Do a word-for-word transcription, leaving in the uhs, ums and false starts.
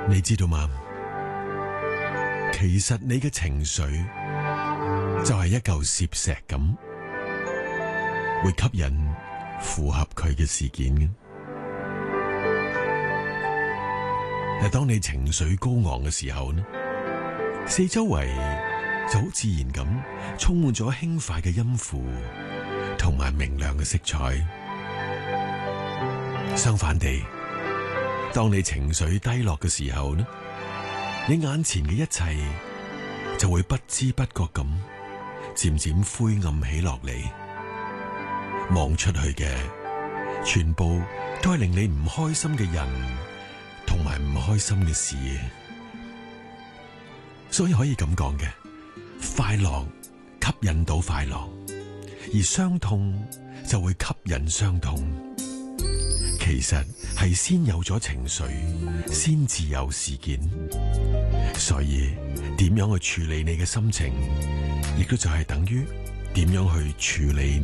你知道嗎？其實你嘅情緒就係一嚿攝石咁，會吸引符合佢嘅事件嘅。但當你情緒高昂嘅時候呢，四周圍就好自然咁充滿咗輕快嘅音符同埋明亮嘅色彩。相反地，當你情緒低落嘅時候呢，你眼前嘅一切就會不知不覺咁漸漸灰暗起落嚟，望出去嘅全部都係令你唔開心嘅人同埋唔開心嘅事。所以可以咁講嘅，快樂吸引到快樂，而傷痛就會吸引傷痛。其實係先有咗情緒，先至有事件。所以點樣去處理你嘅心情，亦都就係等於點樣去處理